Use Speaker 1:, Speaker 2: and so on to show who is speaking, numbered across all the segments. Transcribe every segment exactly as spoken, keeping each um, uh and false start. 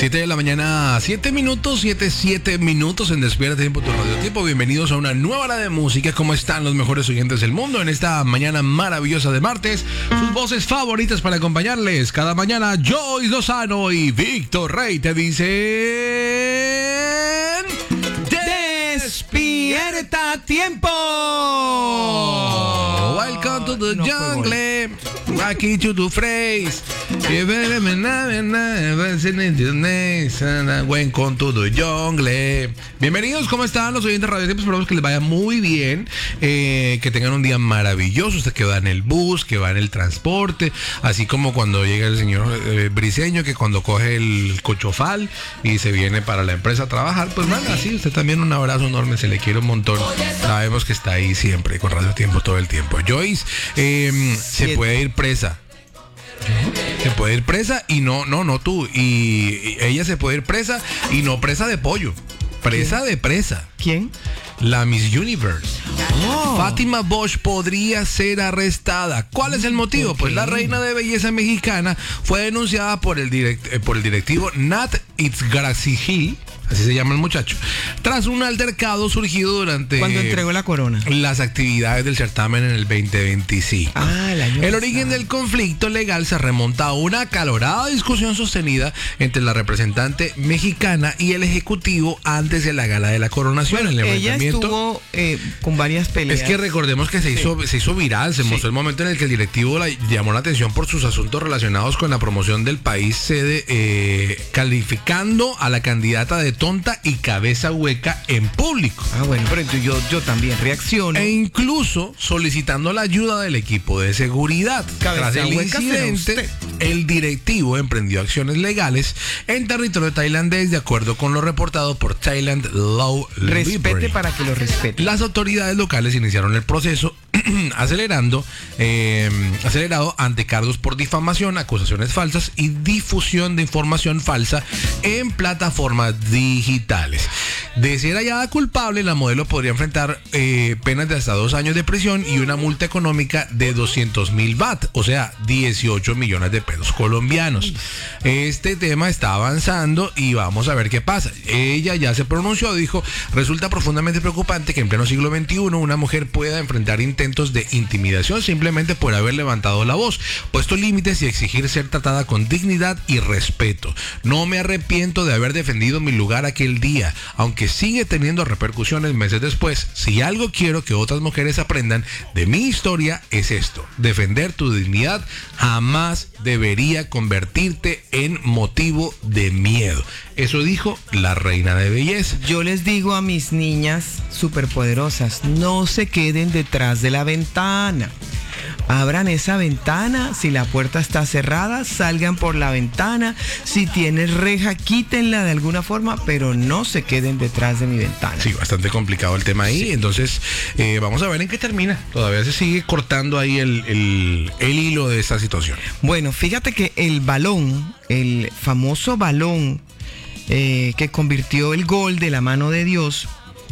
Speaker 1: siete de la mañana, siete minutos, siete, siete minutos en Despierta Tiempo, tu radio tiempo. Bienvenidos a una nueva hora de música. ¿Cómo están los mejores oyentes del mundo en esta mañana maravillosa de martes? Sus voces favoritas para acompañarles cada mañana, Joyce Lozano y Víctor Rey te dicen...
Speaker 2: ¡Despierta Tiempo!
Speaker 1: Welcome to the
Speaker 2: no
Speaker 1: jungle. Aquí to the phrase. Welcome to the jungle. Bienvenidos, ¿cómo están los oyentes de Radio Tiempo? Esperamos que les vaya muy bien, eh, que tengan un día maravilloso. Usted que va en el bus, que va en el transporte, así como cuando llega el señor eh, Briseño, que cuando coge el cochofal y se viene para la empresa a trabajar, pues bueno, así usted también un abrazo enorme, se le quiere un montón. Sabemos que está ahí siempre con Radio Tiempo todo el tiempo. Joyce, eh, se puede ir presa. Se puede ir presa y no, no, no tú. Y, y ella se puede ir presa y no presa de pollo. Presa ¿Quién? de presa.
Speaker 2: ¿Quién?
Speaker 1: La Miss Universe.
Speaker 2: Oh.
Speaker 1: Fátima Bosch podría ser arrestada. ¿Cuál es el motivo? Pues la reina de belleza mexicana fue denunciada por el, direct, eh, por el directivo Nat Itzgarasiji, así se llama el muchacho, tras un altercado surgido durante...
Speaker 2: Cuando entregó la corona.
Speaker 1: Las actividades del certamen en el veinte veinticinco.
Speaker 2: Ah, el año
Speaker 1: El origen
Speaker 2: pasado.
Speaker 1: del conflicto legal se remonta a una acalorada discusión sostenida entre la representante mexicana y el ejecutivo antes de la gala de la coronación.
Speaker 2: Bueno,
Speaker 1: el
Speaker 2: ella estuvo eh, con varias peleas.
Speaker 1: Es que recordemos que se hizo, sí. se hizo viral, se sí. mostró el momento en el que el directivo la, llamó la atención por sus asuntos relacionados con la promoción del país sede, eh, calificando a la candidata de tonta y cabeza hueca en público.
Speaker 2: Ah, bueno, pero entonces yo, yo también reacciono.
Speaker 1: E incluso solicitando la ayuda del equipo de seguridad.
Speaker 2: Cabeza
Speaker 1: Tras el
Speaker 2: hueca
Speaker 1: incidente, el directivo emprendió acciones legales en territorio tailandés de acuerdo con lo reportado por Thailand Law Library.
Speaker 2: Respete para que lo respete.
Speaker 1: Las autoridades locales iniciaron el proceso acelerando, eh, acelerado ante cargos por difamación, acusaciones falsas y difusión de información falsa en plataformas digitales. De ser hallada culpable, la modelo podría enfrentar eh, penas de hasta dos años de prisión y una multa económica de doscientos mil baht, o sea, dieciocho millones de pesos colombianos. Este tema está avanzando y vamos a ver qué pasa. Ella ya se pronunció, dijo: resulta profundamente preocupante que en pleno siglo veintiuno una mujer pueda enfrentar intentos de intimidación simplemente por haber levantado la voz, puesto límites y exigir ser tratada con dignidad y respeto. No me arrepiento de haber defendido mi lugar aquel día, aunque sigue teniendo repercusiones meses después. Si algo quiero que otras mujeres aprendan de mi historia es esto: defender tu dignidad jamás debería convertirte en motivo de miedo. Eso dijo la reina de belleza.
Speaker 2: Yo les digo a mis niñas superpoderosas, no se queden detrás de la ventana. Abran esa ventana, si la puerta está cerrada, salgan por la ventana, si tienes reja, quítenla de alguna forma, pero no se queden detrás de mi ventana.
Speaker 1: Sí, bastante complicado el tema ahí, sí. Entonces eh, vamos a ver en qué termina. Todavía se sigue cortando ahí el, el, el hilo de esta situación.
Speaker 2: Bueno, fíjate que el balón, el famoso balón eh, que convirtió el gol de la mano de Dios,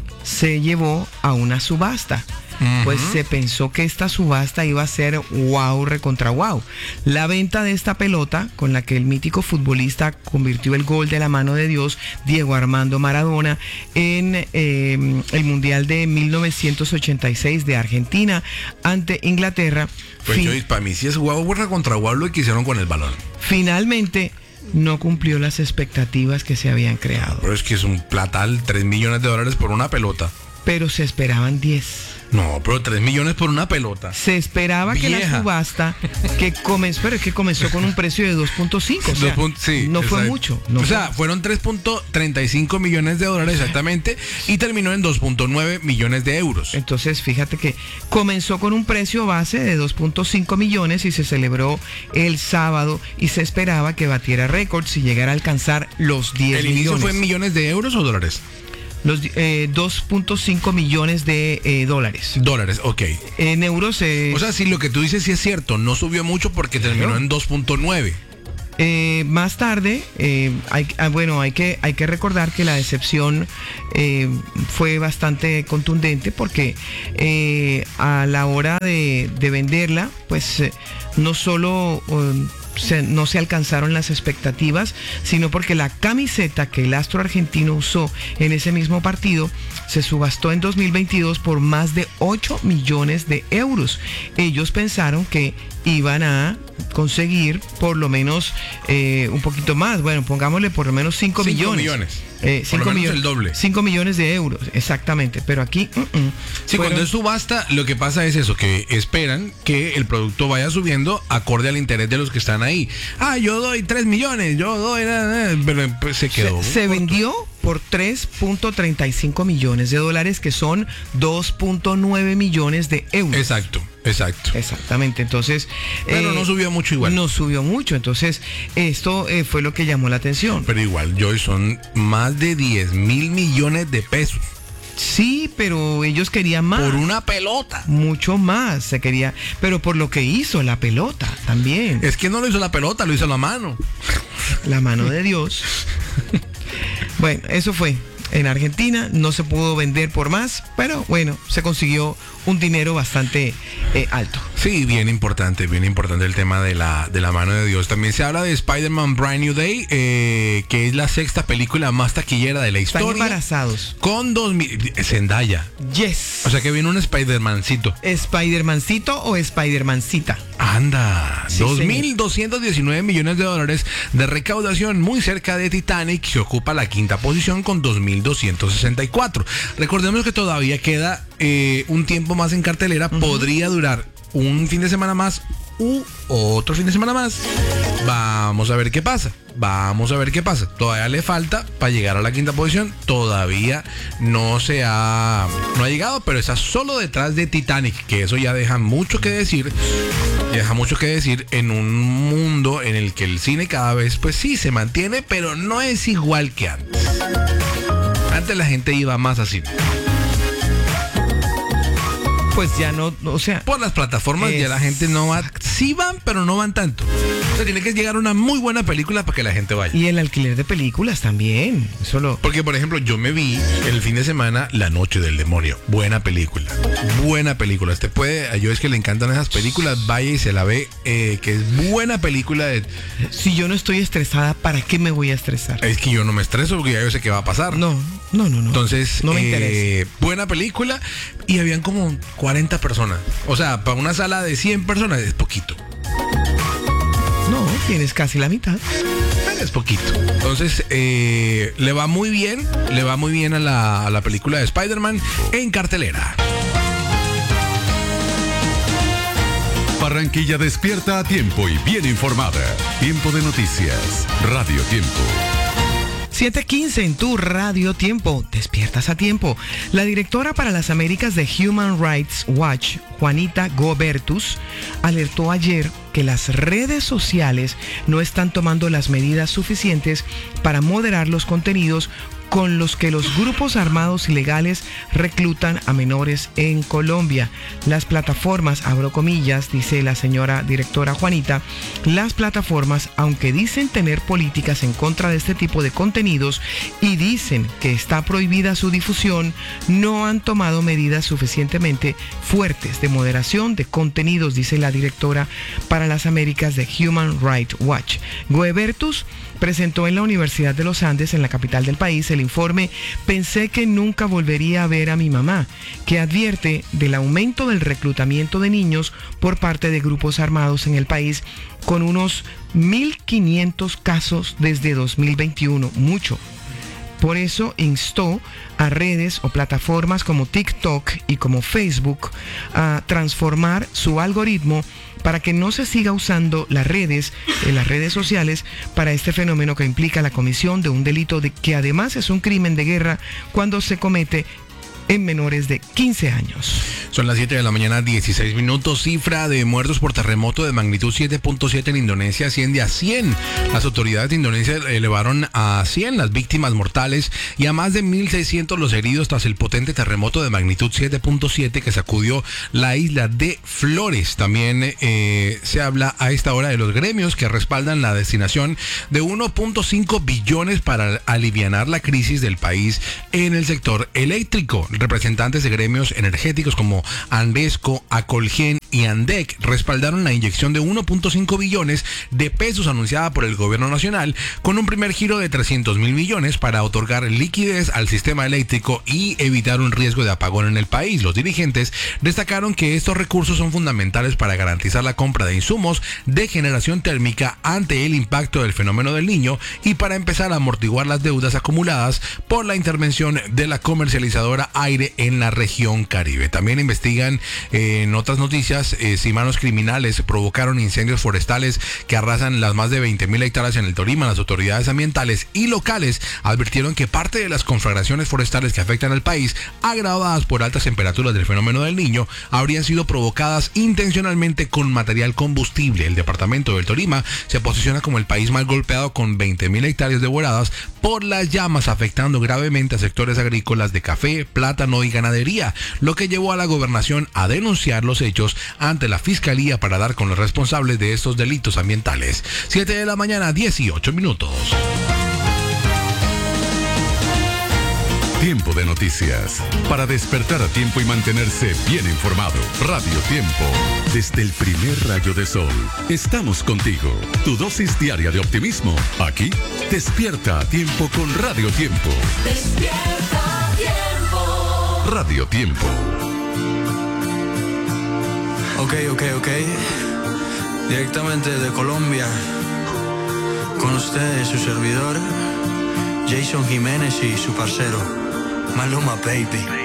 Speaker 2: se llevó a una subasta. Uh-huh. Pues se pensó que esta subasta iba a ser wow, recontra wow. La venta de esta pelota, con la que el mítico futbolista convirtió el gol de la mano de Dios, Diego Armando Maradona, en eh, el Mundial de mil novecientos ochenta y seis de Argentina ante Inglaterra.
Speaker 1: Pues fin- yo, para mí sí es wow, recontra wow lo que hicieron con el balón.
Speaker 2: Finalmente no cumplió las expectativas que se habían creado.
Speaker 1: Pero es que es un platal, tres millones de dólares por una pelota.
Speaker 2: Pero se esperaban diez.
Speaker 1: No, pero tres millones por una pelota.
Speaker 2: Se esperaba Vieja. que la subasta, que comenzó, pero es que comenzó con un precio de dos punto cinco. O sea,
Speaker 1: sí,
Speaker 2: no fue
Speaker 1: exacto.
Speaker 2: mucho. No
Speaker 1: o
Speaker 2: fue.
Speaker 1: sea, fueron tres punto treinta y cinco millones de dólares exactamente y terminó en dos punto nueve millones de euros.
Speaker 2: Entonces, fíjate que comenzó con un precio base de dos punto cinco millones y se celebró el sábado y se esperaba que batiera récords y llegara a alcanzar los diez millones.
Speaker 1: ¿El inicio fue en millones de euros o dólares?
Speaker 2: Los eh, dos punto cinco millones de eh, dólares.
Speaker 1: Dólares, ok.
Speaker 2: En euros... Eh,
Speaker 1: o sea, si lo que tú dices sí es cierto, no subió mucho porque terminó claro. en dos punto nueve.
Speaker 2: Eh, más tarde, eh, hay, bueno, hay que, hay que recordar que la decepción eh, fue bastante contundente porque eh, a la hora de, de venderla, pues eh, no solo... Eh, se, no se alcanzaron las expectativas, sino porque la camiseta que el astro argentino usó en ese mismo partido se subastó en dos mil veintidós por más de ocho millones de euros. Ellos pensaron que iban a conseguir por lo menos eh, un poquito más, bueno, pongámosle por lo menos cinco millones.
Speaker 1: millones.
Speaker 2: Eh,
Speaker 1: por lo menos
Speaker 2: millones,
Speaker 1: el doble.
Speaker 2: cinco millones de euros, exactamente. Pero aquí... Uh -uh,
Speaker 1: sí, fueron... cuando es subasta, lo que pasa es eso, que esperan que el producto vaya subiendo acorde al interés de los que están ahí. Ah, yo doy tres millones, yo doy... Pero pues, se quedó.
Speaker 2: Se, se vendió por tres punto treinta y cinco millones de dólares, que son dos punto nueve millones de euros.
Speaker 1: Exacto. Exacto.
Speaker 2: Exactamente, entonces...
Speaker 1: Pero eh, no subió mucho igual.
Speaker 2: No subió mucho, entonces esto eh, fue lo que llamó la atención.
Speaker 1: Pero igual, Joy, son más de diez mil millones de pesos.
Speaker 2: Sí, pero ellos querían más.
Speaker 1: Por una pelota.
Speaker 2: Mucho más se quería, pero por lo que hizo la pelota también.
Speaker 1: Es que no lo hizo la pelota, lo hizo la mano.
Speaker 2: La mano de Dios. Bueno, eso fue. En Argentina no se pudo vender por más, pero bueno, se consiguió un dinero bastante eh, alto.
Speaker 1: Sí, bien importante, bien importante el tema de la, de la mano de Dios. También se habla de Spider-Man Brand New Day, eh, que es la sexta película más taquillera de la historia.
Speaker 2: Están embarazados.
Speaker 1: Con dos mil... Zendaya.
Speaker 2: Yes.
Speaker 1: O sea que viene un Spider-Mancito.
Speaker 2: ¿Spider-Mancito o Spider-Mancita?
Speaker 1: Anda, sí, dos mil doscientos diecinueve millones de dólares de recaudación, muy cerca de Titanic, que ocupa la quinta posición con dos mil doscientos sesenta y cuatro. Recordemos que todavía queda eh, un tiempo más en cartelera, uh-huh. Podría durar un fin de semana más u otro fin de semana más. Vamos a ver qué pasa. Vamos a ver qué pasa. Todavía le falta para llegar a la quinta posición. Todavía no se ha no ha llegado, pero está solo detrás de Titanic, que eso ya deja mucho que decir. Deja mucho que decir en un mundo en el que el cine cada vez, pues sí, se mantiene, pero no es igual que antes. Antes la gente iba más así.
Speaker 2: Pues ya no, o sea...
Speaker 1: Por las plataformas es... ya la gente no va... Sí van, pero no van tanto. O sea, tiene que llegar una muy buena película para que la gente vaya.
Speaker 2: Y el alquiler de películas también. Solo...
Speaker 1: Porque, por ejemplo, yo me vi el fin de semana La Noche del Demonio. Buena película. Buena película. Usted puede... A yo es que le encantan esas películas. Vaya y se la ve. Eh, que es buena película de...
Speaker 2: Si yo no estoy estresada, ¿para qué me voy a estresar?
Speaker 1: Es que yo no me estreso porque ya yo sé qué va a pasar.
Speaker 2: No, no, no, no.
Speaker 1: Entonces,
Speaker 2: no me
Speaker 1: eh,
Speaker 2: interesa.
Speaker 1: Buena película. Y habían como cuarenta personas. O sea, para una sala de cien personas es poquito.
Speaker 2: No, tienes casi la mitad.
Speaker 1: Es poquito. Entonces, eh, le va muy bien. Le va muy bien a la, a la película de Spider-Man en cartelera.
Speaker 3: Barranquilla despierta a tiempo y bien informada. Tiempo de noticias. Radio Tiempo.
Speaker 2: siete quince en tu Radio Tiempo. Despiertas a tiempo. La directora para las Américas de Human Rights Watch, Juanita Gobertus, alertó ayer que las redes sociales no están tomando las medidas suficientes para moderar los contenidos con los que los grupos armados ilegales reclutan a menores en Colombia. Las plataformas, abro comillas, dice la señora directora Juanita, las plataformas, aunque dicen tener políticas en contra de este tipo de contenidos y dicen que está prohibida su difusión, no han tomado medidas suficientemente fuertes de moderación de contenidos, dice la directora para las Américas de Human Rights Watch. Goebertus presentó en la Universidad de los Andes, en la capital del país, el informe Pensé que nunca volvería a ver a mi mamá, que advierte del aumento del reclutamiento de niños por parte de grupos armados en el país, con unos mil quinientos casos desde dos mil veintiuno, mucho. Por eso instó a redes o plataformas como TikTok y como Facebook a transformar su algoritmo para que no se siga usando las redes, eh, las redes sociales para este fenómeno que implica la comisión de un delito de, que además es un crimen de guerra cuando se comete en menores de quince años.
Speaker 1: Son las siete de la mañana, dieciséis minutos. Cifra de muertos por terremoto de magnitud siete punto siete en Indonesia asciende a cien. Las autoridades de Indonesia elevaron a cien las víctimas mortales y a más de mil seiscientos los heridos tras el potente terremoto de magnitud siete punto siete que sacudió la isla de Flores. También eh, se habla a esta hora de los gremios que respaldan la destinación de uno punto cinco billones para alivianar la crisis del país en el sector eléctrico. representantes de gremios energéticos como Andesco, Acolgen y Andec respaldaron la inyección de uno punto cinco billones de pesos anunciada por el gobierno nacional, con un primer giro de trescientos mil millones para otorgar liquidez al sistema eléctrico y evitar un riesgo de apagón en el país. Los dirigentes destacaron que estos recursos son fundamentales para garantizar la compra de insumos de generación térmica ante el impacto del fenómeno del Niño y para empezar a amortiguar las deudas acumuladas por la intervención de la comercializadora Aire en la región Caribe. También investigan eh, en otras noticias eh, si manos criminales provocaron incendios forestales que arrasan las más de veinte mil hectáreas en el Tolima. Las autoridades ambientales y locales advirtieron que parte de las conflagraciones forestales que afectan al país, agravadas por altas temperaturas del fenómeno del Niño, habrían sido provocadas intencionalmente con material combustible. El departamento del Tolima se posiciona como el país más golpeado, con veinte mil hectáreas devoradas por las llamas, afectando gravemente a sectores agrícolas de café, plátano y ganadería, lo que llevó a la gobernación a denunciar los hechos ante la Fiscalía para dar con los responsables de estos delitos ambientales. siete de la mañana, dieciocho minutos.
Speaker 3: Tiempo de noticias. Para despertar a tiempo y mantenerse bien informado. Radio Tiempo. Desde el primer rayo de sol. Estamos contigo. Tu dosis diaria de optimismo. Aquí, despierta a tiempo con Radio Tiempo.
Speaker 4: Despierta a tiempo.
Speaker 3: Radio Tiempo.
Speaker 5: Ok, ok, ok. Directamente de Colombia. Con ustedes, su servidor, Jason Jiménez y su parcero, Maluma Baby.